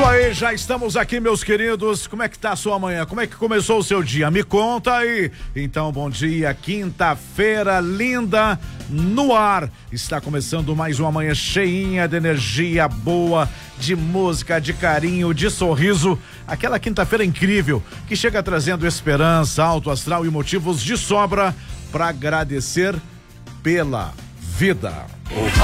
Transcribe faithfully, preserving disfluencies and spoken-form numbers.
Isso aí, já estamos aqui, meus queridos. Como é que tá a sua manhã? Como é que começou o seu dia? Me conta aí. Então, bom dia, quinta-feira linda no ar. Está começando mais uma manhã cheinha de energia boa, de música, de carinho, de sorriso. Aquela quinta-feira incrível que chega trazendo esperança, alto astral e motivos de sobra para agradecer pela vida.